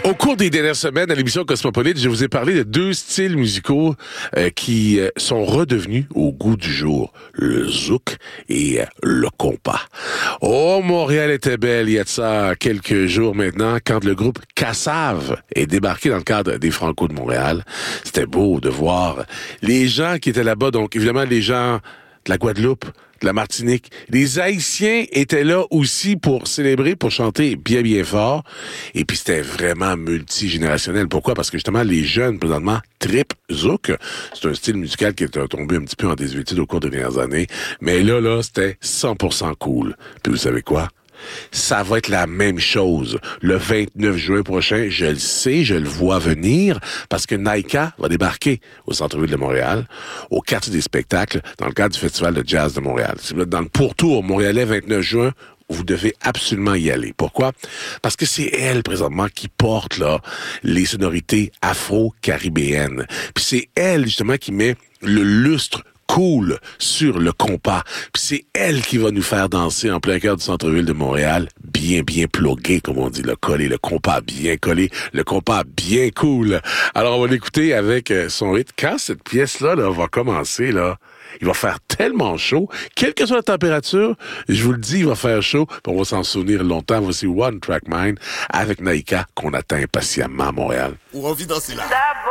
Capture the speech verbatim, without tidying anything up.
Au cours des dernières semaines à l'émission Cosmopolite, je vous ai parlé de deux styles musicaux euh, qui euh, sont redevenus au goût du jour. Le zouk et euh, le compas. Oh, Montréal était belle il y a de ça quelques jours maintenant quand le groupe Kassav est débarqué dans le cadre des Franco de Montréal. C'était beau de voir les gens qui étaient là-bas, donc évidemment les gens de la Guadeloupe, de la Martinique. Les Haïtiens étaient là aussi pour célébrer, pour chanter bien, bien fort. Et puis, c'était vraiment multigénérationnel. Pourquoi? Parce que justement, les jeunes, présentement, trip zouk. C'est un style musical qui est tombé un petit peu en désuétude au cours des dernières années. Mais là, là, c'était cent pour cent cool. Puis vous savez quoi? Ça va être la même chose le vingt-neuf juin prochain. Je le sais, je le vois venir parce que Naïka va débarquer au centre-ville de Montréal, au quartier des spectacles, dans le cadre du Festival de jazz de Montréal. Si vous êtes dans le pourtour montréalais vingt-neuf juin, vous devez absolument y aller. Pourquoi? Parce que c'est elle, présentement, qui porte là les sonorités afro-caribéennes. Puis c'est elle, justement, qui met le lustre cool sur le compas. Puis c'est elle qui va nous faire danser en plein cœur du centre-ville de Montréal, bien, bien plugué, comme on dit, le collé, le compas bien collé, le compas bien cool. Alors, on va l'écouter avec son rythme. Quand cette pièce-là là, va commencer, là, il va faire tellement chaud, quelle que soit la température, je vous le dis, il va faire chaud, puis on va s'en souvenir longtemps. Voici One Track Mind avec Naïka, qu'on attend impatiemment à Montréal. Ou envie danser là.